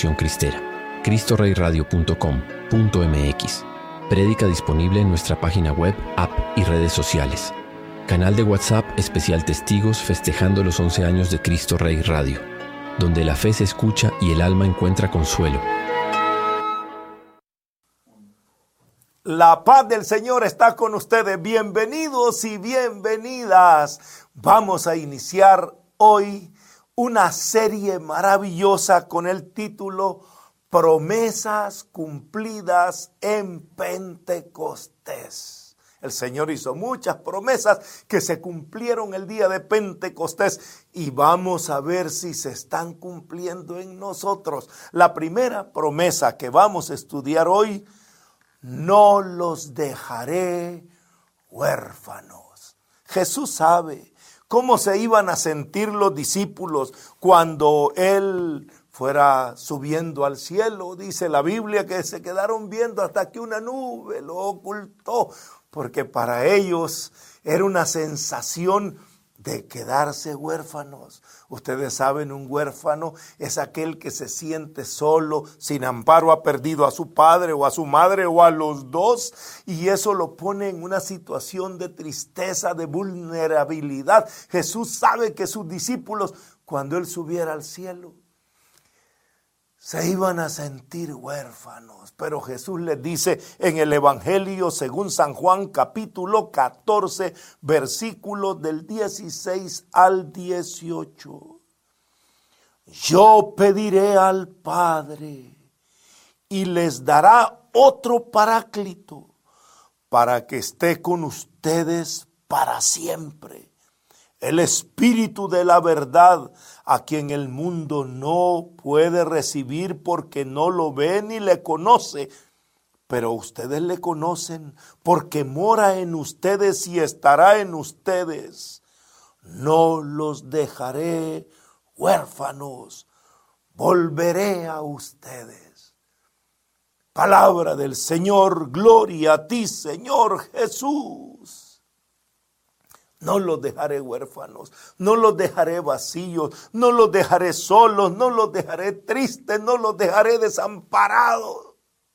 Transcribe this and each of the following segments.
Conexión Cristera. cristoreyradio.com.mx. Prédica disponible en nuestra página web, app y redes sociales. Canal de WhatsApp especial Testigos festejando los 11 años de Cristo Rey Radio, donde la fe se escucha y el alma encuentra consuelo. La paz del Señor está con ustedes. Bienvenidos y bienvenidas. Vamos a iniciar hoy una serie maravillosa con el título Promesas cumplidas en Pentecostés. El Señor hizo muchas promesas que se cumplieron el día de Pentecostés y vamos a ver si se están cumpliendo en nosotros. La primera promesa que vamos a estudiar hoy: no los dejaré huérfanos. Jesús sabe cómo se iban a sentir los discípulos cuando Él fuera subiendo al cielo. Dice la Biblia que se quedaron viendo hasta que una nube lo ocultó, porque para ellos era una sensación de quedarse huérfanos. Ustedes saben, un huérfano es aquel que se siente solo, sin amparo, ha perdido a su padre o a su madre o a los dos, y eso lo pone en una situación de tristeza, de vulnerabilidad. Jesús sabe que sus discípulos, cuando Él subiera al cielo, se iban a sentir huérfanos, pero Jesús les dice en el Evangelio según San Juan, capítulo 14, versículos del 16 al 18. Yo pediré al Padre y les dará otro Paráclito para que esté con ustedes para siempre. El Espíritu de la verdad, a quien el mundo no puede recibir porque no lo ve ni le conoce, pero ustedes le conocen porque mora en ustedes y estará en ustedes. No los dejaré huérfanos, volveré a ustedes. Palabra del Señor, gloria a ti, Señor Jesús. No los dejaré huérfanos, no los dejaré vacíos, no los dejaré solos, no los dejaré tristes, no los dejaré desamparados.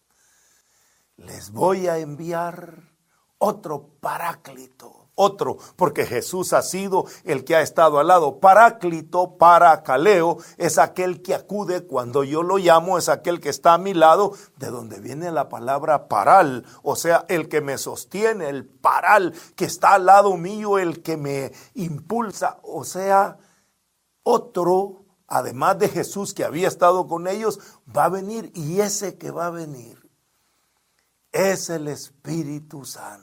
Les voy a enviar otro Paráclito. Otro, porque Jesús ha sido el que ha estado al lado. Paráclito, paracaleo, es aquel que acude cuando yo lo llamo, es aquel que está a mi lado, de donde viene la palabra paral, o sea, el que me sostiene, el paral, que está al lado mío, el que me impulsa, o sea, otro, además de Jesús que había estado con ellos, va a venir, y ese que va a venir es el Espíritu Santo.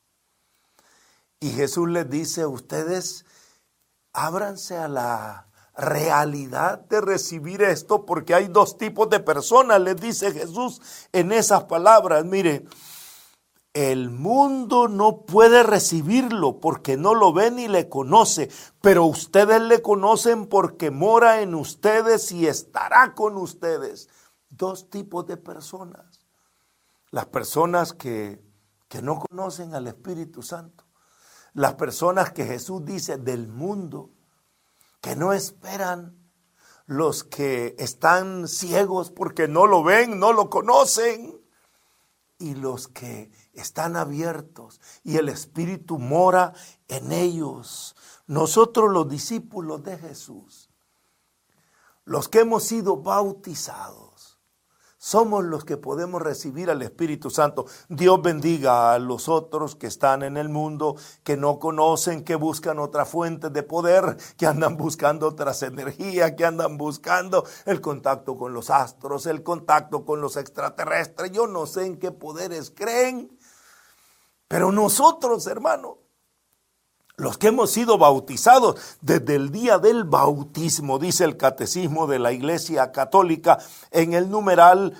Y Jesús les dice a ustedes, ábranse a la realidad de recibir esto, porque hay dos tipos de personas, les dice Jesús en esas palabras. Mire, el mundo no puede recibirlo porque no lo ve ni le conoce, pero ustedes le conocen porque mora en ustedes y estará con ustedes. Dos tipos de personas. Las personas que no conocen al Espíritu Santo. Las personas que Jesús dice del mundo, que no esperan, los que están ciegos porque no lo ven, no lo conocen, y los que están abiertos y el Espíritu mora en ellos. Nosotros, los discípulos de Jesús, los que hemos sido bautizados, somos los que podemos recibir al Espíritu Santo. Dios bendiga a los otros que están en el mundo, que no conocen, que buscan otras fuentes de poder, que andan buscando otras energías, que andan buscando el contacto con los astros, el contacto con los extraterrestres. Yo no sé en qué poderes creen, pero nosotros, hermano, los que hemos sido bautizados desde el día del bautismo, dice el Catecismo de la Iglesia Católica en el numeral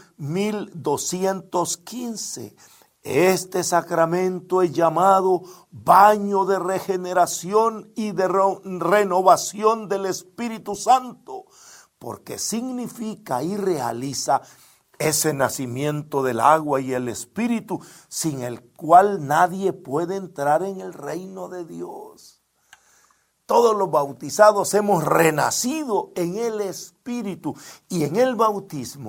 1215. Este sacramento es llamado baño de regeneración y de renovación del Espíritu Santo, porque significa y realiza ese nacimiento del agua y el Espíritu, sin el cual nadie puede entrar en el reino de Dios. Todos los bautizados hemos renacido en el Espíritu, y en el bautismo